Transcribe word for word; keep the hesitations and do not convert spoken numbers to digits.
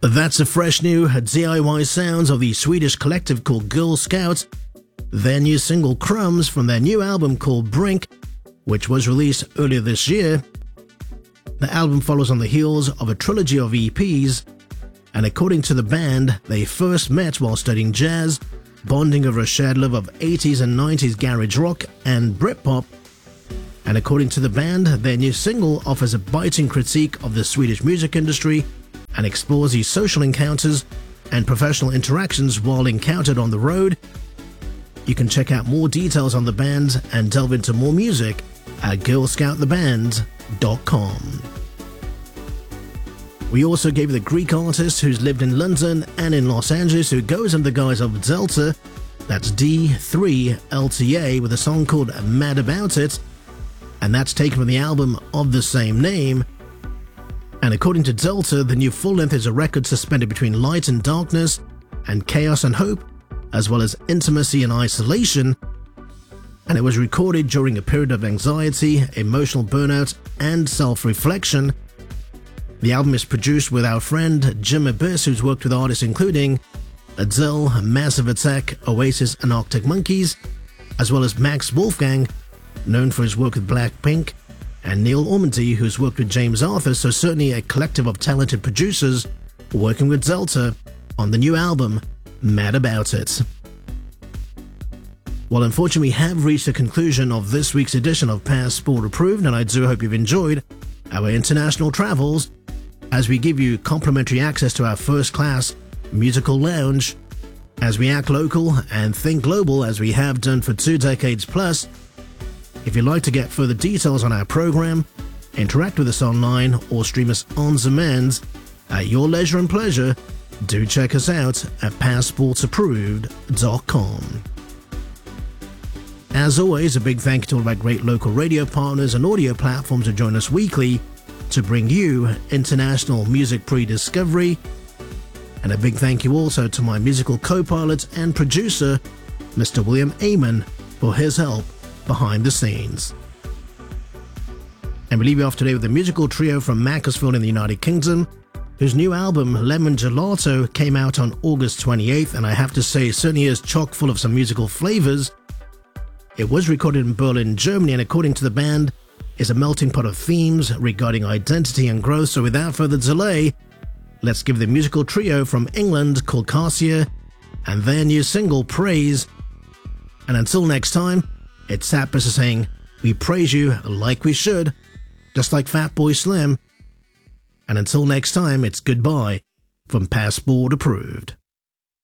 That's the fresh new D I Y sounds of the Swedish collective called Girl Scouts. Their new single Crumbs from their new album called Brink, which was released earlier this year. The album follows on the heels of a trilogy of E Ps, and according to the band, they first met while studying jazz, bonding over a shared love of eighties and nineties garage rock and Britpop. And according to the band, their new single offers a biting critique of the Swedish music industry and explores the social encounters and professional interactions while encountered on the road. You can check out more details on the band and delve into more music at girl scout the band dot com. We also gave the Greek artist who's lived in London and in Los Angeles who goes under the guise of Delta, that's D three L T A, with a song called Mad About It, and that's taken from the album of the same name. And according to Delta, the new full-length is a record suspended between light and darkness, and chaos and hope, as well as intimacy and isolation, and it was recorded during a period of anxiety, emotional burnout, and self-reflection. The album is produced with our friend Jim Abyss, who's worked with artists including Adele, Massive Attack, Oasis, and Arctic Monkeys, as well as Max Wolfgang, known for his work with Blackpink, and Neil Ormandy, who's worked with James Arthur, so certainly a collective of talented producers working with Delta on the new album, Mad About It. Well, unfortunately, we have reached the conclusion of this week's edition of Passport Approved, and I do hope you've enjoyed our international travels as we give you complimentary access to our first-class musical lounge as we act local and think global as we have done for two decades plus. If you'd like to get further details on our program, interact with us online, or stream us on demand at your leisure and pleasure, do check us out at passports approved dot com. As always, a big thank you to all of our great local radio partners and audio platforms who join us weekly to bring you international music pre-discovery. And a big thank you also to my musical co-pilot and producer, Mister William Amon, for his help behind the scenes. And we leave you off today with a musical trio from Macclesfield in the United Kingdom, whose new album, Lemon Gelato, came out on August twenty-eighth, and I have to say, it certainly is chock full of some musical flavors. It was recorded in Berlin, Germany, and according to the band, is a melting pot of themes regarding identity and growth. So without further delay, let's give the musical trio from England called Cassia and their new single, Praise. And until next time, it's Sapper saying, we praise you like we should, just like Fatboy Slim. And until next time, it's goodbye from Passport Approved.